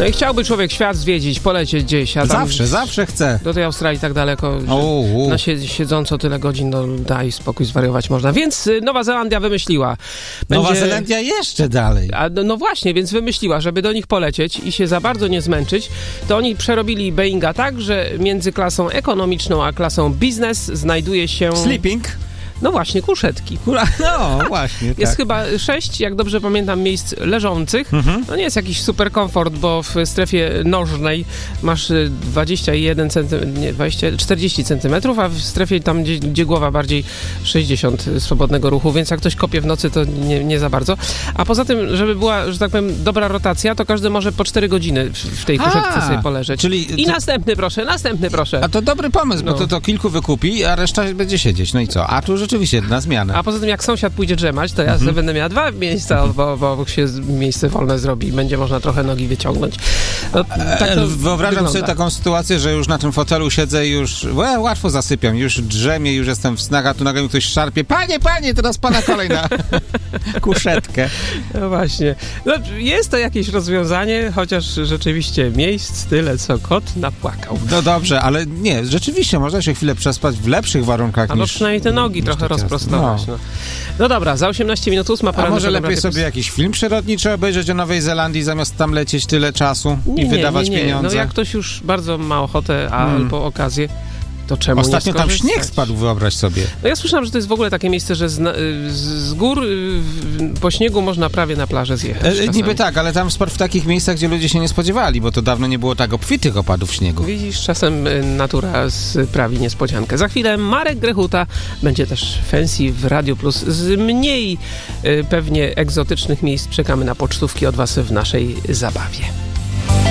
No i chciałby człowiek świat zwiedzić, polecieć gdzieś. A tam Zawsze chce. do tej Australii tak daleko, że siedząco tyle godzin, no daj spokój, zwariować można. Więc Nowa Zelandia wymyśliła. Nowa Zelandia jeszcze dalej. No właśnie, więc wymyśliła, żeby do nich polecieć i się za bardzo nie zmęczyć, to oni przerobili Boeinga tak, że między klasą ekonomiczną a klasą biznes znajduje się... Sleeping? No właśnie, kuszetki. No właśnie, tak. Jest chyba 6, jak dobrze pamiętam, miejsc leżących. No nie jest jakiś super komfort, bo w strefie nożnej masz 40 centymetrów, a w strefie tam, gdzie głowa bardziej 60 swobodnego ruchu, więc jak ktoś kopie w nocy, to nie za bardzo. A poza tym, żeby była, że tak powiem, dobra rotacja, to każdy może po 4 godziny w tej kuszetce sobie poleżeć. Czyli następny proszę. A to dobry pomysł, bo to kilku wykupi, a reszta będzie siedzieć. No i co? A tu rzeczywiście na zmianę. A poza tym, jak sąsiad pójdzie drzemać, to ja sobie będę miała 2 miejsca, bo obok się miejsce wolne zrobi i będzie można trochę nogi wyciągnąć. No, tak to wyobrażam sobie taką sytuację, że już na tym fotelu siedzę i już łatwo zasypiam, już drzemię, już jestem w snach, a tu nagle mi ktoś szarpie. Panie, teraz pana kolej na kuszetkę. No właśnie. No, jest to jakieś rozwiązanie, chociaż rzeczywiście miejsc tyle, co kot napłakał. No dobrze, ale nie, rzeczywiście można się chwilę przespać w lepszych warunkach niż... A no przynajmniej te nogi trochę rozprostować. No dobra, za 18 minut 8 pora. A może lepiej sobie jakiś film przyrodniczy obejrzeć o Nowej Zelandii, zamiast tam lecieć tyle czasu i wydawać pieniądze? No jak ktoś już bardzo ma ochotę albo okazję, to czemu Ostatnio nie tam śnieg spadł, wyobraź sobie. No ja słyszałam, że to jest w ogóle takie miejsce, że z gór po śniegu można prawie na plażę zjechać. Niby tak, ale tam sport w takich miejscach, gdzie ludzie się nie spodziewali, bo to dawno nie było tak obfitych opadów śniegu. Widzisz, czasem natura sprawi niespodziankę. Za chwilę Marek Grechuta będzie też fancy w Radio Plus. Z mniej pewnie egzotycznych miejsc czekamy na pocztówki od was w naszej zabawie.